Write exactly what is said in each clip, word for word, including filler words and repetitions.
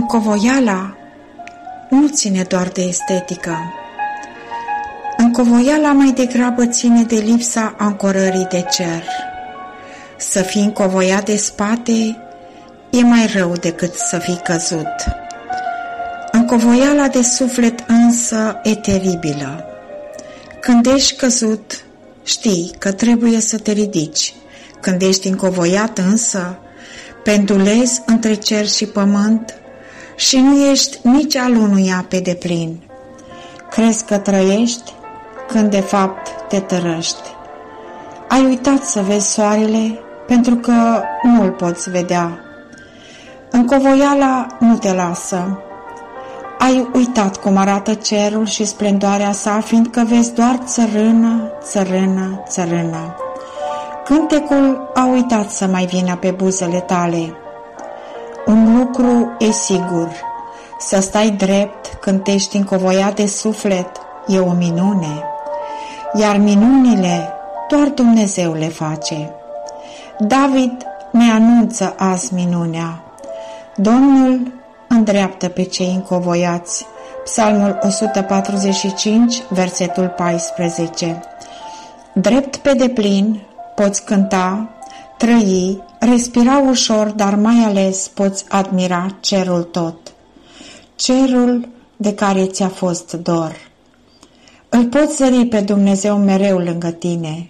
Încovoiala nu ține doar de estetică. Încovoiala mai degrabă ține de lipsa ancorării de cer. Să fii încovoiat de spate e mai rău decât să fii căzut. Încovoiala de suflet însă e teribilă. Când ești căzut, știi că trebuie să te ridici. Când ești încovoiat însă, pendulezi între cer și pământ și nu ești nici al unuia pe deplin. Crezi că trăiești când de fapt te tărăști. Ai uitat să vezi soarele pentru că nu îl poți vedea. Încovoiala nu te lasă. Ai uitat cum arată cerul și splendoarea sa, fiindcă vezi doar țărână, țărână, țărână. Cântecul a uitat să mai vină pe buzele tale. Un lucru e sigur, să stai drept când ești încovoiat de suflet e o minune, iar minunile doar Dumnezeu le face. David ne anunță azi minunea. Domnul îndreaptă pe cei încovoiați. Psalmul o sută patruzeci și cinci, versetul paisprezece. Drept pe deplin poți cânta, trăi, respira ușor, dar mai ales poți admira cerul tot. Cerul de care ți-a fost dor. Îl poți zări pe Dumnezeu mereu lângă tine.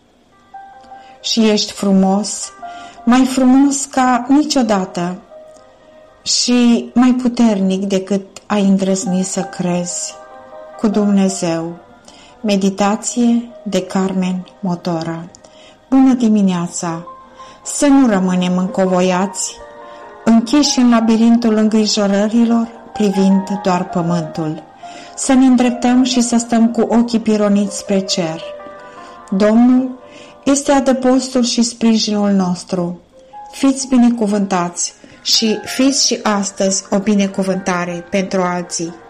Și ești frumos, mai frumos ca niciodată și mai puternic decât ai îndrăzni să crezi. Cu Dumnezeu. Meditație de Carmen Motora. Bună dimineața! Să nu rămânem încovoiați, închiși în labirintul îngrijorărilor, privind doar pământul. Să ne îndreptăm și să stăm cu ochii pironiți spre cer. Domnul este adăpostul și sprijinul nostru. Fiți binecuvântați și fiți și astăzi o binecuvântare pentru alții.